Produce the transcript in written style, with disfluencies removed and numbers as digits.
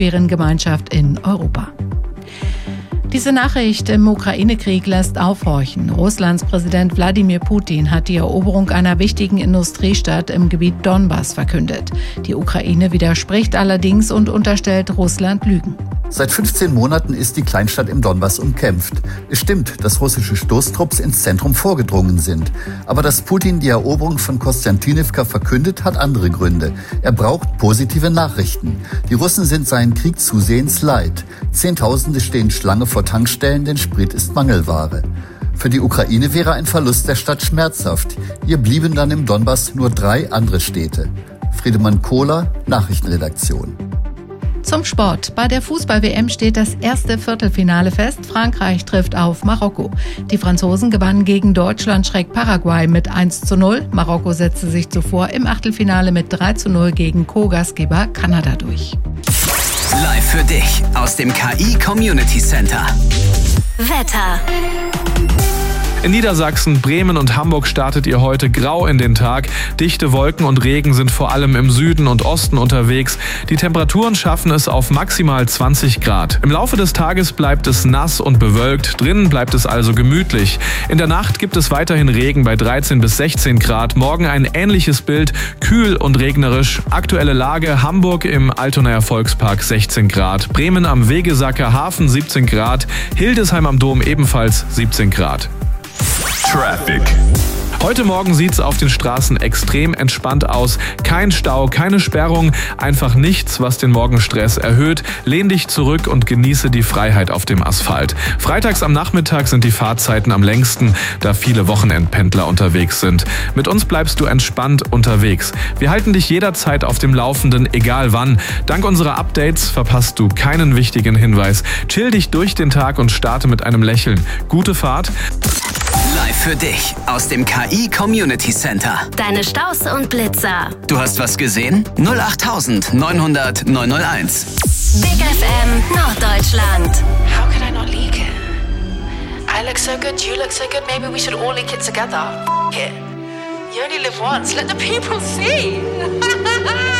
Gemeinschaft in Europa. Diese Nachricht im Ukraine-Krieg lässt aufhorchen. Russlands Präsident Wladimir Putin hat die Eroberung einer wichtigen Industriestadt im Gebiet Donbass verkündet. Die Ukraine widerspricht allerdings und unterstellt Russland Lügen. Seit 15 Monaten ist die Kleinstadt im Donbass umkämpft. Es stimmt, dass russische Stoßtrupps ins Zentrum vorgedrungen sind. Aber dass Putin die Eroberung von Kostjantinivka verkündet, hat andere Gründe. Er braucht positive Nachrichten. Die Russen sind seinen Krieg zusehends leid. Zehntausende stehen Schlange vor Tankstellen, denn Sprit ist Mangelware. Für die Ukraine wäre ein Verlust der Stadt schmerzhaft. Ihr blieben dann im Donbass nur 3 andere Städte. Friedemann Kohler, Nachrichtenredaktion. Zum Sport. Bei der Fußball-WM steht das erste Viertelfinale fest. Frankreich trifft auf Marokko. Die Franzosen gewannen gegen Deutschland-Paraguay mit 1:0. Marokko setzte sich zuvor im Achtelfinale mit 3:0 gegen Co-Gastgeber Kanada durch. Live für dich aus dem KI Community Center. Wetter. In Niedersachsen, Bremen und Hamburg startet ihr heute grau in den Tag. Dichte Wolken und Regen sind vor allem im Süden und Osten unterwegs. Die Temperaturen schaffen es auf maximal 20 Grad. Im Laufe des Tages bleibt es nass und bewölkt. Drinnen bleibt es also gemütlich. In der Nacht gibt es weiterhin Regen bei 13 bis 16 Grad. Morgen ein ähnliches Bild, kühl und regnerisch. Aktuelle Lage: Hamburg im Altonaer Volkspark 16 Grad. Bremen am Wegesacker Hafen 17 Grad. Hildesheim am Dom ebenfalls 17 Grad. Traffic. Heute Morgen sieht's auf den Straßen extrem entspannt aus. Kein Stau, keine Sperrung, einfach nichts, was den Morgenstress erhöht. Lehn dich zurück und genieße die Freiheit auf dem Asphalt. Freitags am Nachmittag sind die Fahrzeiten am längsten, da viele Wochenendpendler unterwegs sind. Mit uns bleibst du entspannt unterwegs. Wir halten dich jederzeit auf dem Laufenden, egal wann. Dank unserer Updates verpasst du keinen wichtigen Hinweis. Chill dich durch den Tag und starte mit einem Lächeln. Gute Fahrt. Live für dich aus dem KI Community Center. Deine Staus und Blitzer. Du hast was gesehen? 08900 901. Big FM Norddeutschland. How could I not leak it? I look so good, you look so good, maybe we should all leak it together. F*** it. You only live once, let the people see.